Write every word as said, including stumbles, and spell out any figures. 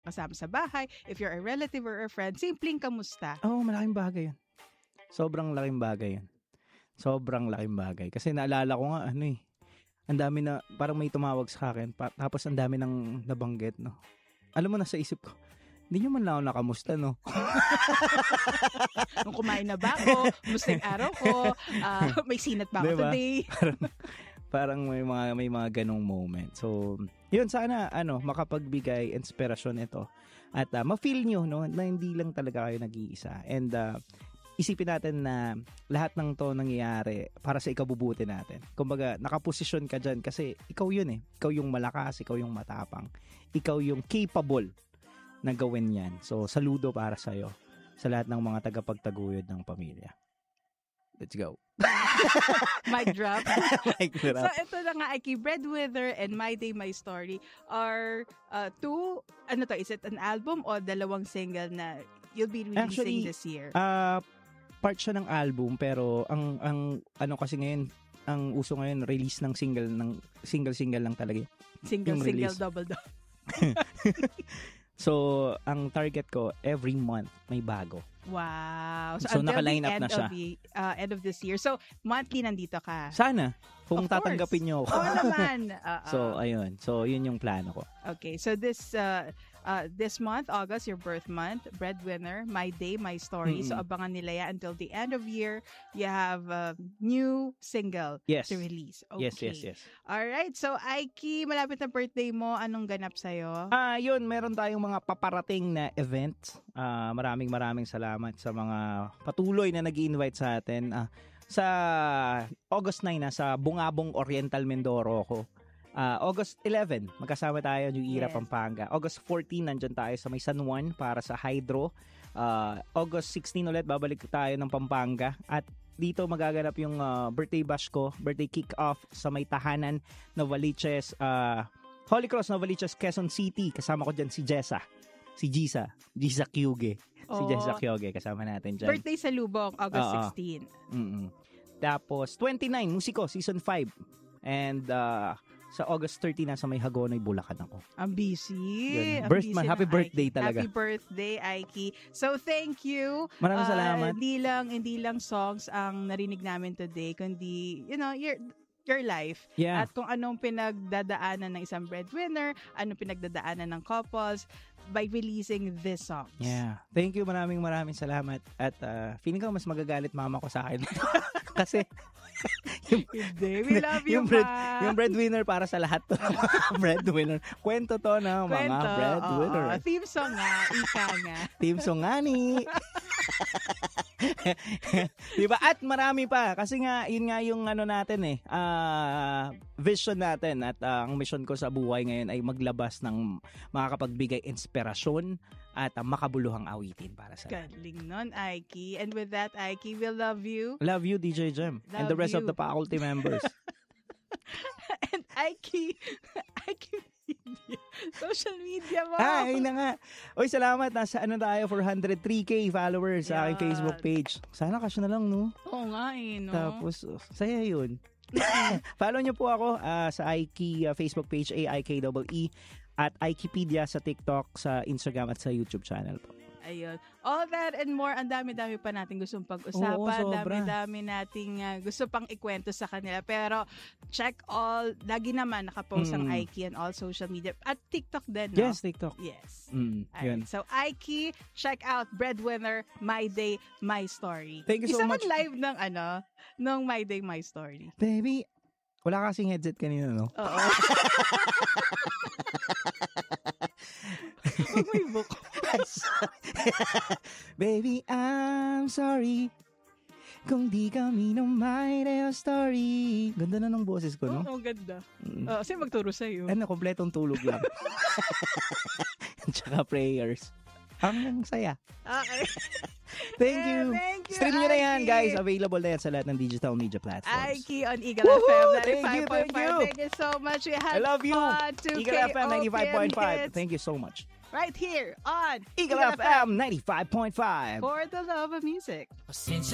kasama sa bahay, if you're a relative or a friend, simpleng kamusta. Oo, oh, malaking bagay yan. Sobrang laking bagay yan. Sobrang laking bagay. Kasi naalala ko nga, ano eh, ang dami na, parang may tumawag sa akin, pa, tapos ang dami nang nabanggit, no? Alam mo, nasa isip ko, hindi nyo man lang ako nakamusta, no? Nung kumain na ba ako? Musta yung araw ko? Uh, may sinat ba ako diba? Today? parang, parang may mga, may mga ganong moment. So, yun, sana, ano, makapagbigay inspirasyon ito. At uh, ma-feel nyo, no, na hindi lang talaga kayo nag-iisa. And, uh, isipin natin na lahat ng to nangyayari para sa ikabubuti natin. Kumbaga, nakaposisyon ka dyan kasi ikaw yun eh. Ikaw yung malakas, ikaw yung matapang. Ikaw yung capable na gawin yan. So, saludo para sa'yo sa lahat ng mga tagapagtaguyod ng pamilya. Let's go. Mic drop. Mic drop. So, ito na nga, Aiki, Breadwinner and My Day, My Story are uh, two, ano to, is it an album o dalawang single na you'll be releasing Actually, this year? Uh, part siya ng album, pero ang, ang ano kasi ngayon, ang uso ngayon, release ng single, ng single-single lang talaga. Single, single, double, double. So, ang target ko, every month, may bago. Wow. So, so naka-line up na siya. Of the, uh, end of this year. So, monthly nandito ka. Sana. Kung of tatanggapin course. nyo ako. Oo naman. Uh-uh. So, ayun. So, yun yung plano ko. Okay. So, this uh, uh, this month, August, your birth month, Breadwinner, My Day, My Story. Mm-hmm. So, abangan nila yan until the end of year. You have a new single yes. to release. Okay. Yes, yes, yes. Alright. So, Aiki, malapit na birthday mo. Anong ganap sa'yo? Ah, uh, yun. Meron tayong mga paparating na events. Uh, maraming maraming salamat sa mga patuloy na nag-i-invite sa atin. Uh, sa August nine, na sa Bungabong Oriental Mindoro ko. Uh, August eleven, magkasama tayo New Era, yes. Pampanga. August fourteen, nandyan tayo sa may San Juan para sa Hydro. Uh, August sixteen ulit, babalik tayo ng Pampanga. At dito magaganap yung uh, birthday bash ko, birthday kick-off sa may tahanan Novaliches, uh, Holy Cross Novaliches, Quezon City. Kasama ko dyan si Jessa. Si Gisa. Gisa Kyuge. Si oh. Jessa Kyuge, kasama natin dyan. Birthday sa Lubong, August Uh-oh. sixteen. Mm-mm. Tapos, twenty-nine, Musiko, Season five. And, uh, sa August thirteen, nasa may Hagonoy, Bulacan ako. Ang busy. Yun. Birth busy man. Happy birthday Aiki. talaga. Happy birthday, Aiki. So, thank you. Maraming uh, salamat. Hindi lang, hindi lang songs ang narinig namin today, kundi, you know, your your life. Yeah. At kung anong pinagdadaanan ng isang breadwinner, anong pinagdadaanan ng couples by releasing this songs. Yeah. Thank you. Maraming maraming salamat. At uh, feeling ko mas magagalit mama ko sa akin. Kasi yung, Hindi. We love you, yung, bread, ma. yung breadwinner para sa lahat to. breadwinner. Kwento to na mga Kwento, breadwinner. Oo. Theme song nga. Ika nga. Theme song nga ni. Diba? At marami pa. Kasi nga, yun nga yung ano natin eh. Uh, vision natin. At uh, ang mission ko sa buhay ngayon ay maglabas ng makakapagbigay inspirasyon at uh, makabuluhang awitin para sa Galing nun, Aiki. And with that, Aiki, we love you. Love you, D J Jem. Love and the rest you. of the faculty members. And Aiki, Aiki Media, social media mo. Ah, ayun na nga. Oy, salamat. Nasa ano tayo, four hundred three K followers sa aking Yeah. Facebook page. Sana kasya na lang, no? Oo nga eh, no? Tapos, oh, saya yun. Follow nyo po ako uh, sa Aiki uh, Facebook page, A I K E E, at Aikipedia sa TikTok, sa Instagram, at sa YouTube channel po. Ayun. All that and more, ang dami-dami pa natin gustong pag-usapan. Oo, sobra. Dami-dami nating uh, gusto pang ikwento sa kanila. Pero, check all, lagi naman nakapost ang Mm. Aiki on all social media. At TikTok din, no? Yes, TikTok. Yes. Mm, yun. Alright. So, Aiki, check out Breadwinner, My Day, My Story. Thank you so Isa much. man live ng ano, ng My Day, My Story. Baby, wala kasing headset kanina, no? Oo. Huwag may book. Baby, I'm sorry kung di kami ng My Day or Story. Ganda na ng boses ko, no? Oo, oh, ganda. Mm. Uh, kasi magturo sa'yo. Ano, kompletong tulog lang. Tsaka prayers. Ang saya. Okay. Thank you. Yeah, thank you, Stream nyo na yan, Aiki. guys. Available na yan sa lahat ng digital media platforms. Aiki on Eagle Woohoo! F M Thank you, ninety-five point thank five. you. Thank you so much. We had I love you. fun. two K Eagle F M ninety-five point five. O P M hits Thank you so much. Right here on Eagle F M ninety-five point five. For the love of music.